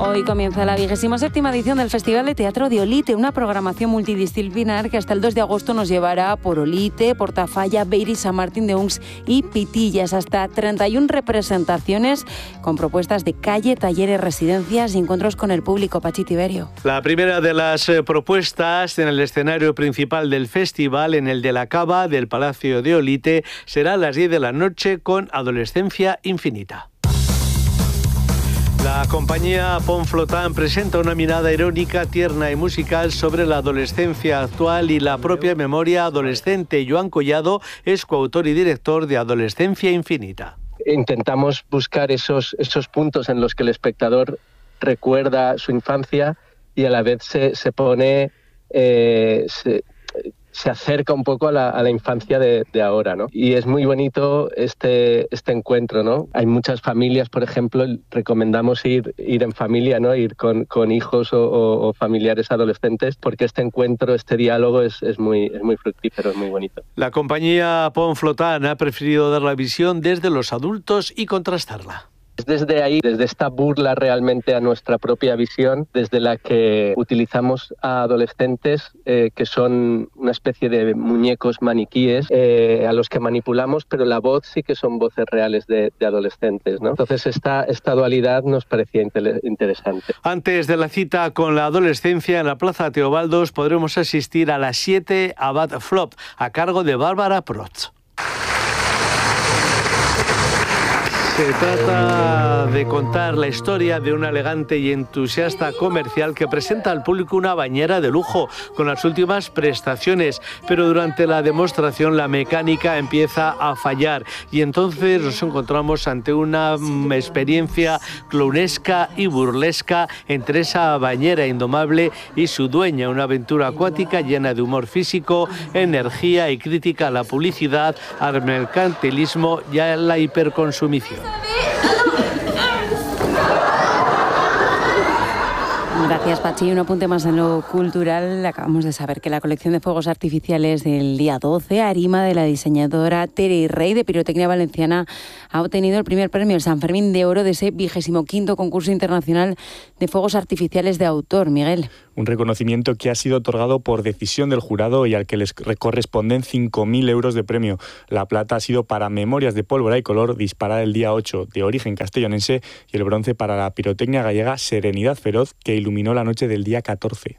Hoy comienza la 27ª edición del Festival de Teatro de Olite, una programación multidisciplinar que hasta el 2 de agosto nos llevará por Olite, Portafalla, Beira, San Martín de Uns y Pitillas. Hasta 31 representaciones con propuestas de calle, talleres, residencias y encuentros con el público. Pachi Tiberio. La primera de las propuestas en el escenario principal del festival, en el de la Cava del Palacio de Olite, será a las 10 de la noche con Adolescencia Infinita. La compañía Pont Flotant presenta una mirada irónica, tierna y musical sobre la adolescencia actual y la propia memoria adolescente. Joan Collado es coautor y director de Adolescencia Infinita. Intentamos buscar esos puntos en los que el espectador recuerda su infancia y a la vez se pone... se acerca un poco a la infancia de ahora, ¿no? Y es muy bonito este encuentro, ¿no? Hay muchas familias, por ejemplo, recomendamos ir en familia, ¿no? Ir con hijos o familiares adolescentes, porque este encuentro, este diálogo es muy fructífero, es muy bonito. La compañía Pont Flotant ha preferido dar la visión desde los adultos y contrastarla. Es desde ahí, desde esta burla realmente a nuestra propia visión, desde la que utilizamos a adolescentes que son una especie de muñecos maniquíes a los que manipulamos, pero la voz sí que son voces reales de adolescentes, ¿no? Entonces esta dualidad nos parecía interesante. Antes de la cita con la adolescencia en la Plaza Teobaldos podremos asistir a las 7 a Bad Flop, a cargo de Bárbara Protz. Se trata de contar la historia de una elegante y entusiasta comercial que presenta al público una bañera de lujo con las últimas prestaciones, pero durante la demostración la mecánica empieza a fallar y entonces nos encontramos ante una experiencia clownesca y burlesca entre esa bañera indomable y su dueña, una aventura acuática llena de humor físico, energía y crítica a la publicidad, al mercantilismo y a la hiperconsumición. Gracias, Pachi. Un apunte más en lo cultural. Acabamos de saber que la colección de fuegos artificiales del día 12, Arima, de la diseñadora Tere Rey de Pirotecnia Valenciana, ha obtenido el primer premio, el San Fermín de Oro, de ese 25º concurso internacional de fuegos artificiales de autor. Miguel. Un reconocimiento que ha sido otorgado por decisión del jurado y al que les corresponden 5.000 euros de premio. La plata ha sido para Memorias de Pólvora y Color, disparada el día 8, de origen castellonense, y el bronce para la pirotecnia gallega Serenidad Feroz, que iluminó la noche del día 14.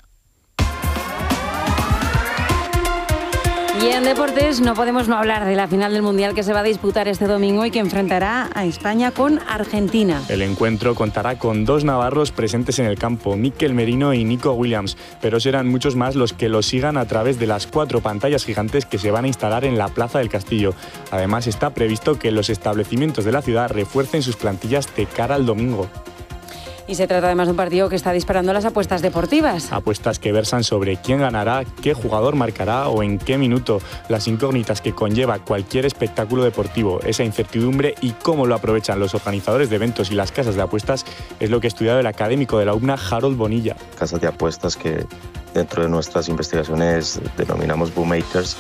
Y en deportes no podemos no hablar de la final del Mundial que se va a disputar este domingo y que enfrentará a España con Argentina. El encuentro contará con 2 navarros presentes en el campo, Mikel Merino y Nico Williams, pero serán muchos más los que lo sigan a través de las 4 pantallas gigantes que se van a instalar en la Plaza del Castillo. Además, está previsto que los establecimientos de la ciudad refuercen sus plantillas de cara al domingo. Y se trata además de un partido que está disparando las apuestas deportivas. Apuestas que versan sobre quién ganará, qué jugador marcará o en qué minuto. Las incógnitas que conlleva cualquier espectáculo deportivo, esa incertidumbre y cómo lo aprovechan los organizadores de eventos y las casas de apuestas es lo que ha estudiado el académico de la UMNA, Harold Bonilla. Casas de apuestas que dentro de nuestras investigaciones denominamos bookmakers,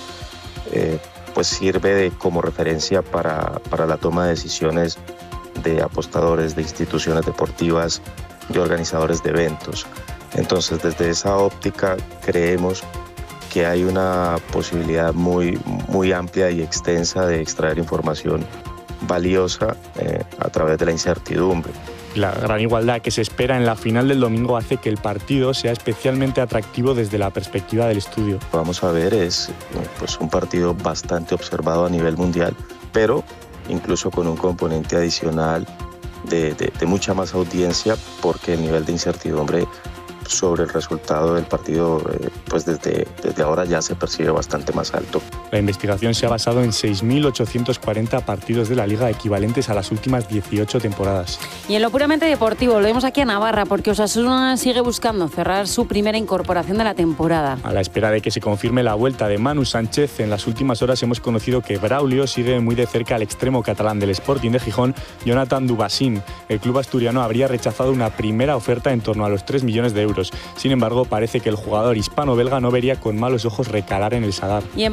pues sirve como referencia para la toma de decisiones de apostadores, de instituciones deportivas, de organizadores de eventos. Entonces, desde esa óptica creemos que hay una posibilidad muy amplia y extensa de extraer información valiosa a través de la incertidumbre. La gran igualdad que se espera en la final del domingo hace que el partido sea especialmente atractivo desde la perspectiva del estudio. Lo que vamos a ver es pues, un partido bastante observado a nivel mundial, pero incluso con un componente adicional de mucha más audiencia, porque el nivel de incertidumbre sobre el resultado del partido, pues desde ahora ya se percibe bastante más alto. La investigación se ha basado en 6.840 partidos de la Liga, equivalentes a las últimas 18 temporadas. Y en lo puramente deportivo, lo vemos aquí a Navarra, porque Osasuna sigue buscando cerrar su primera incorporación de la temporada. A la espera de que se confirme la vuelta de Manu Sánchez, en las últimas horas hemos conocido que Braulio sigue muy de cerca al extremo catalán del Sporting de Gijón, Jonathan Dubassin. El club asturiano habría rechazado una primera oferta en torno a los 3 millones de euros. Sin embargo, parece que el jugador hispano-belga no vería con malos ojos recalar en el Sadar. Y en baloncesto,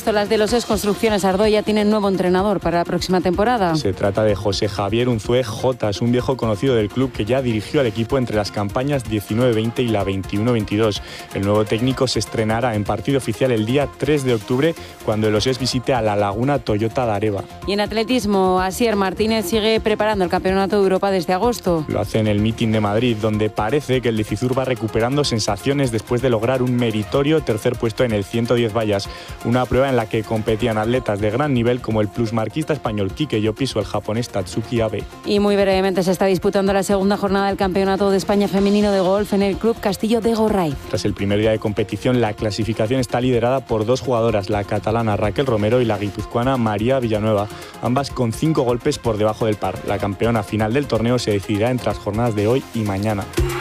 baloncesto, las de los ES Construcciones Ardoya tienen nuevo entrenador para la próxima temporada. Se trata de José Javier Unzué Jotas, un viejo conocido del club que ya dirigió al equipo entre las campañas 19-20 y la 21-22. El nuevo técnico se estrenará en partido oficial el día 3 de octubre cuando el OSES visite a la Laguna Toyota de Areva. Y en atletismo, Asier Martínez sigue preparando el Campeonato de Europa desde agosto. Lo hace en el Meeting de Madrid, donde parece que el de Cizur va recuperando sensaciones después de lograr un meritorio tercer puesto en el 110 vallas, una prueba en la que competían atletas de gran nivel como el plusmarquista español Kike Llopis o el japonés Tatsuki Abe. Y muy brevemente se está disputando la segunda jornada del Campeonato de España Femenino de Golf en el Club Castillo de Gorray. Tras el primer día de competición, la clasificación está liderada por dos jugadoras, la catalana Raquel Romero y la guipuzcoana María Villanueva, ambas con 5 golpes por debajo del par. La campeona final del torneo se decidirá entre las jornadas de hoy y mañana.